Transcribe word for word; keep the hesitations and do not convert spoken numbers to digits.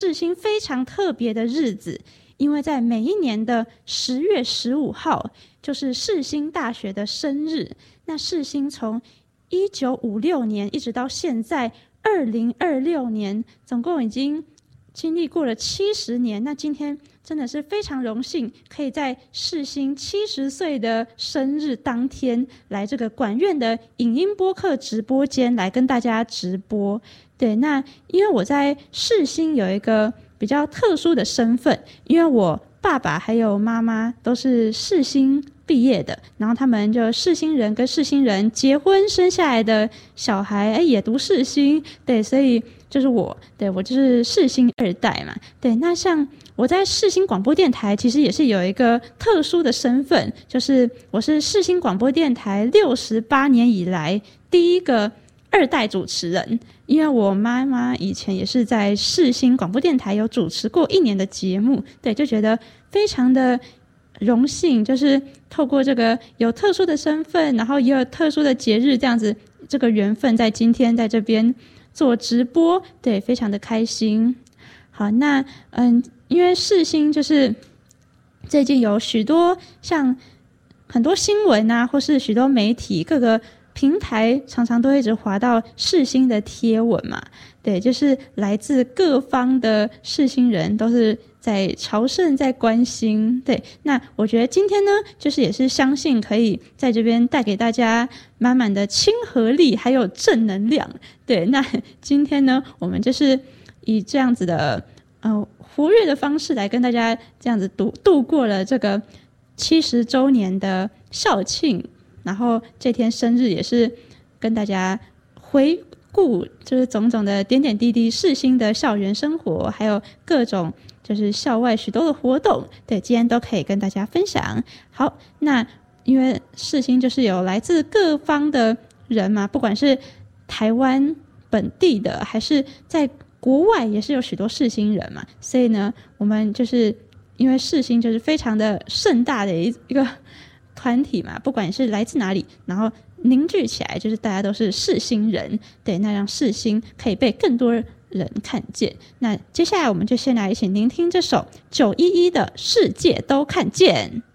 世新非常特别的日子，因为在每一年的十月十五号就是世新大学的生日。那世新从一九五六年一直到现在二零二六年，总共已经经历过了七十年。那今天真的是非常荣幸，可以在世新七十岁的生日当天，来这个管院的影音播客直播间来跟大家直播。对，那因为我在世新有一个比较特殊的身份，因为我爸爸还有妈妈都是世新毕业的，然后他们就世新人跟世新人结婚生下来的小孩，哎，也读世新，对，所以就是我，对，我就是世新二代嘛。对，那像我在世新广播电台其实也是有一个特殊的身份，就是我是世新广播电台六十八年以来第一个二代主持人。因为我妈妈以前也是在世新广播电台有主持过一年的节目，对，就觉得非常的荣幸，就是透过这个有特殊的身份，然后也有特殊的节日，这样子这个缘分在今天在这边做直播，对，非常的开心。好，那嗯，因为世新就是最近有许多像很多新闻啊，或是许多媒体各个平台常常都一直滑到世新的贴文嘛，对，就是来自各方的世新人都是在朝圣，在关心。对，那我觉得今天呢，就是也是相信可以在这边带给大家满满的亲和力，还有正能量。对，那今天呢，我们就是以这样子的呃活跃的方式来跟大家这样子度度过了这个七十周年的校庆。然后这天生日也是跟大家回顾，就是种种的点点滴滴世新的校园生活，还有各种就是校外许多的活动，对，今天都可以跟大家分享。好，那因为世新就是有来自各方的人嘛，不管是台湾本地的，还是在国外也是有许多世新人嘛，所以呢，我们就是因为世新就是非常的盛大的一一个团体嘛，不管是来自哪里，然后凝聚起来，就是大家都是世新人，对，那让世新可以被更多人看见。那接下来我们就先来一起聆听这首九一一的《世界都看见》。